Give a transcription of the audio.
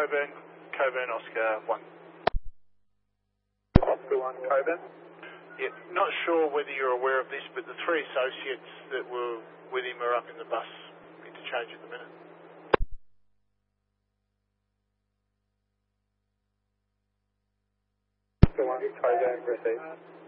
Coburn, Oscar 1. Oscar 1, Coburn. Yeah, not sure whether you're aware of this, but the three associates that were with him are up in the bus interchange at the minute. Oscar 1, Coburn, received.